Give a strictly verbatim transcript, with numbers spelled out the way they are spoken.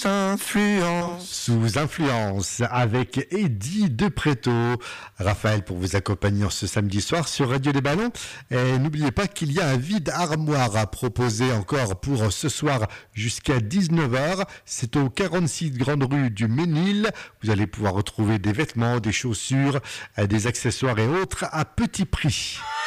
influence. Sous influence avec Eddie De Preto. Raphaël pour vous accompagner ce samedi soir sur Radio Les Ballons. Et n'oubliez pas qu'il y a un vide armoire à proposer encore pour ce soir jusqu'à dix-neuf heures. C'est au quarante-six Grande Rue du Ménil. Vous allez pouvoir retrouver des vêtements, des chaussures, des accessoires et autres à petit prix.